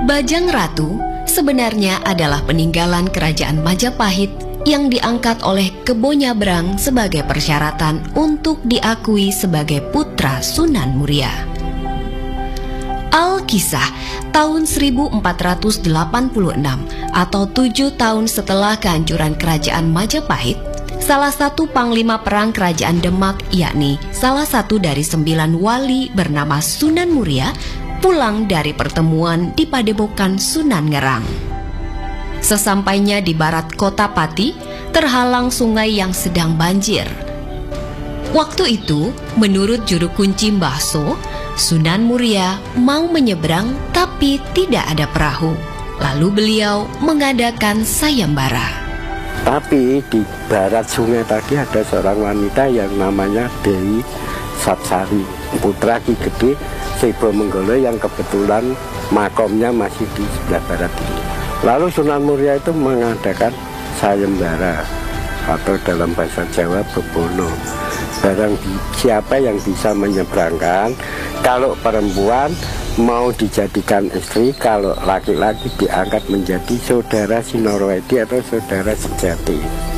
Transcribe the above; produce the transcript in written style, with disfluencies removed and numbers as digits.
Bajang Ratu sebenarnya adalah peninggalan kerajaan Majapahit yang diangkat oleh Kebo Nyabrang sebagai persyaratan untuk diakui sebagai putra Sunan Muria. Alkisah tahun 1486 atau 7 tahun setelah kehancuran kerajaan Majapahit, salah satu panglima perang kerajaan Demak, yakni salah satu dari 9 wali bernama Sunan Muria, pulang dari pertemuan di Padepokan Sunan Ngerang. Sesampainya di barat kota Pati, terhalang sungai yang sedang banjir. Waktu itu, menurut juru kunci Mbah So, Sunan Muria mau menyeberang tapi tidak ada perahu. Lalu beliau mengadakan sayembara. Tapi di barat sungai tadi ada seorang wanita yang namanya Dewi Sapsari, putra Ki Gede Sebo Menggolo yang kebetulan makomnya masih di sebelah barat ini. Lalu Sunan Muria itu mengadakan sayembara atau dalam bahasa Jawa bebono. Barang siapa yang bisa menyeberangkan, kalau perempuan mau dijadikan istri, kalau laki-laki diangkat menjadi saudara Sinorowedi atau saudara sejati.